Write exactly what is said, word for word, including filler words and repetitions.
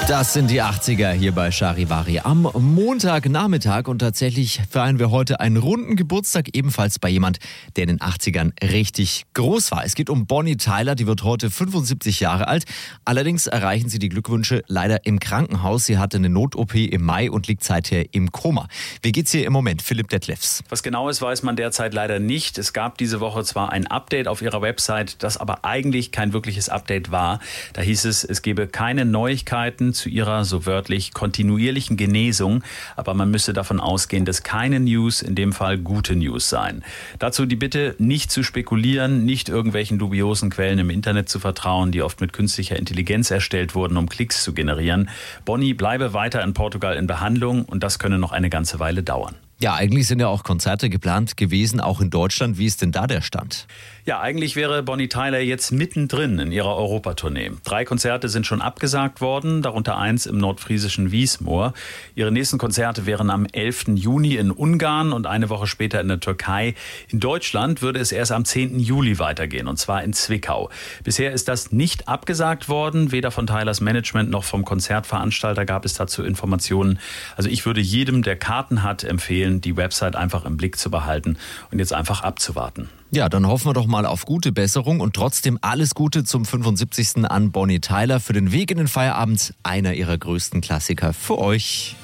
Das sind die achtziger hier bei Charivari am Montagnachmittag und tatsächlich feiern wir heute einen runden Geburtstag, ebenfalls bei jemand, der in den achtzigern richtig groß war. Es geht um Bonnie Tyler, die wird heute fünfundsiebzig Jahre alt. Allerdings erreichen sie die Glückwünsche leider im Krankenhaus. Sie hatte eine Not-O P im Mai und liegt seither im Koma. Wie geht's hier im Moment? Philipp Detlefs. Was genau ist, weiß man derzeit leider nicht. Es gab diese Woche zwar ein Update auf ihrer Website, das aber eigentlich kein wirkliches Update war. Da hieß es, es gebe keine Neuigkeiten zu ihrer, so wörtlich, kontinuierlichen Genesung. Aber man müsse davon ausgehen, dass keine News in dem Fall gute News seien. Dazu die Bitte, nicht zu spekulieren, nicht irgendwelchen dubiosen Quellen im Internet zu vertrauen, die oft mit künstlicher Intelligenz erstellt wurden, um Klicks zu generieren. Bonnie bleibe weiter in Portugal in Behandlung und das könne noch eine ganze Weile dauern. Ja, eigentlich sind ja auch Konzerte geplant gewesen, auch in Deutschland. Wie ist denn da der Stand? Ja, eigentlich wäre Bonnie Tyler jetzt mittendrin in ihrer Europatournee. Drei Konzerte sind schon abgesagt worden, darunter eins im nordfriesischen Wiesmoor. Ihre nächsten Konzerte wären am elften Juni in Ungarn und eine Woche später in der Türkei. In Deutschland würde es erst am zehnten Juli weitergehen, und zwar in Zwickau. Bisher ist das nicht abgesagt worden. Weder von Tylers Management noch vom Konzertveranstalter gab es dazu Informationen. Also ich würde jedem, der Karten hat, empfehlen, die Website einfach im Blick zu behalten und jetzt einfach abzuwarten. Ja, dann hoffen wir doch mal auf gute Besserung und trotzdem alles Gute zum fünfundsiebzigsten an Bonnie Tyler für den Weg in den Feierabend, einer ihrer größten Klassiker für euch.